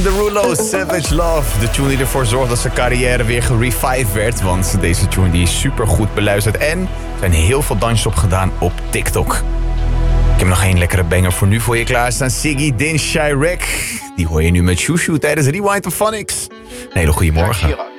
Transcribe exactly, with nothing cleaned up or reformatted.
Derulo, Savage Love. De tune die ervoor zorgt dat zijn carrière weer gerevived werd. Want deze tune die is super goed beluisterd. En er zijn heel veel dansjes op gedaan op TikTok. Ik heb nog één lekkere banger voor nu voor je klaarstaan. Siggy Din Shirek. Die hoor je nu met Shushu tijdens Rewind of Phonics. Een hele goede morgen.